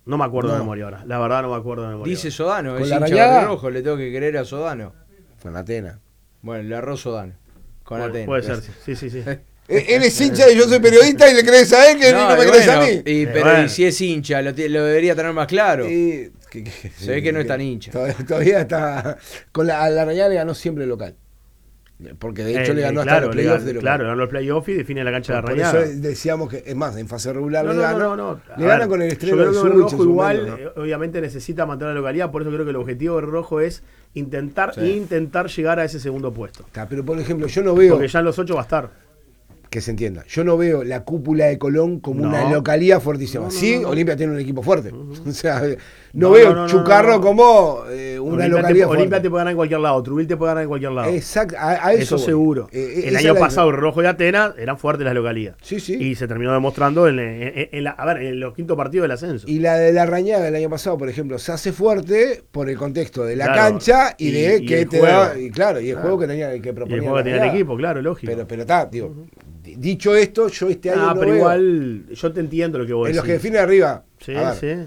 No me acuerdo de memoria ahora. La verdad no me acuerdo de memoria. Dice Sodano, ¿Con es la hincha Rañaga? rojo, le tengo que creer a Sodano. Fue en Atenas. Bueno, le erró Sodano. Con Atenas. Puede ser, sí. Él es hincha y yo soy periodista y le crees a él que no me crees a mí. Pero y si es hincha, lo debería tener más claro. Se ve que no es tan hincha. Todavía está. A la Rañaga le ganó siempre local. Porque de hecho le ganó hasta los playoffs de local. Claro, ganó los playoffs y define la cancha de la Por Rañaga. eso decíamos que, es más, en fase regular No. le gana con el estreno del del Sur. Rojo Igual, obviamente necesita mantener la localidad, por eso creo que el objetivo del Rojo es intentar llegar a ese segundo puesto. Pero por ejemplo, yo no veo. Porque ya en los 8 va a estar. Que se entienda. Yo no veo la cúpula de Colón como una localía fuertísima. Olimpia tiene un equipo fuerte. O sea, no veo Chucarro como una localidad fuerte. Olimpia te puede ganar en cualquier lado, Trubil te puede ganar en cualquier lado. Exacto, a eso voy. Seguro. El año pasado el Rojo y Atenas eran fuertes las localías. Sí. Y se terminó demostrando en los quintos partidos del ascenso. Y la de la Rañaga el año pasado, por ejemplo, se hace fuerte por el contexto de la cancha y de que te da. Y claro, y el juego que tenía que proponer. Y el juego que tenía el equipo, claro, lógico. Pero está, digo. Dicho esto, yo este año no pero veo. Igual, yo te entiendo lo que vos decís. En los que define arriba. Sí.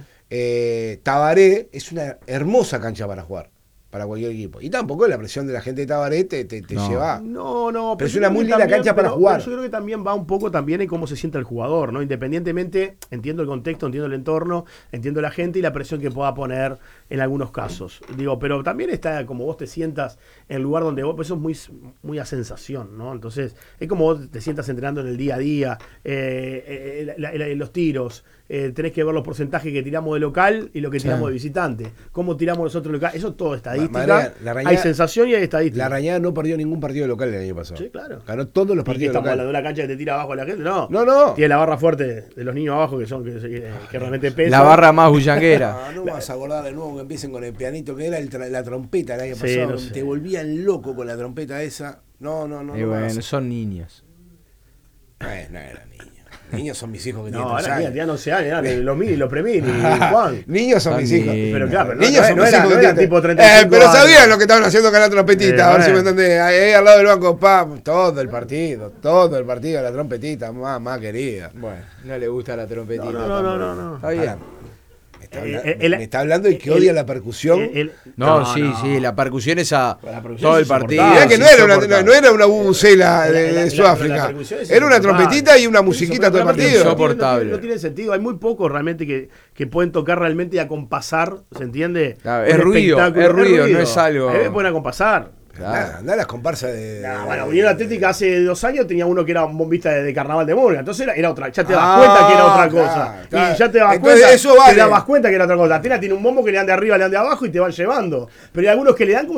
Tabaré es una hermosa cancha para jugar. Para cualquier equipo. Y tampoco la presión de la gente de Tabaré te lleva. No. Pero es una muy linda cancha para jugar. Pero yo creo que también va un poco también en cómo se siente el jugador, ¿no? Independientemente, entiendo el contexto, entiendo el entorno, entiendo la gente y la presión que pueda poner en algunos casos. Digo, pero también está como vos te sientas en el lugar donde vos, pues eso es muy a sensación, ¿no? Entonces, es como vos te sientas entrenando en el día a día, los tiros. Tenés que ver los porcentajes que tiramos de local y lo que tiramos de visitante. Cómo tiramos nosotros local. Eso es todo estadística. Hay sensación y hay estadística. La Rañaga no perdió ningún partido local el año pasado. Sí, claro. Ganó todos los partidos estamos locales. hablando de una cancha que te tira abajo a la gente. No. Tiene la barra fuerte de los niños abajo que realmente pesan. La barra más bullanguera. No vas a acordar de nuevo que empiecen con el pianito que era la trompeta el año pasado. No sé. Te volvían loco con la trompeta esa. No. Bueno, son niños. No eran niños. Niños son mis hijos que tienen 3 años. Tenían 11 años, los Premini, Juan. Niños son mis hijos. Pero claro, niños son mis hijos. No eran tipo 35 pero años. sabían lo que estaban haciendo con la trompetita. A ver si me entendés. Ahí al lado del banco, todo el partido, la trompetita, mamá querida. Bueno, no le gusta la trompetita. No. Está bien. Me está hablando de que odia la percusión. Sí, la percusión es a todo el partido. Mirá que no era una bubucela de Sudáfrica. Era una trompetita y una musiquita todo el partido. Insoportable. No tiene sentido. Hay muy pocos realmente que pueden tocar realmente y acompasar, ¿se entiende? Claro, es ruido, no es algo. Pueden acompasar. Andá a las comparsas de. Bueno, Unión Atlética hace 2 años tenía uno que era un bombista de carnaval de Murga. Entonces era otra. Ya te dabas cuenta que era otra cosa. Claro. Y ya te dabas Entonces, cuenta. eso vale. Te dabas cuenta que era otra cosa. Atena tiene un bombo que le dan de arriba, le dan de abajo y te van llevando. Pero hay algunos que le dan como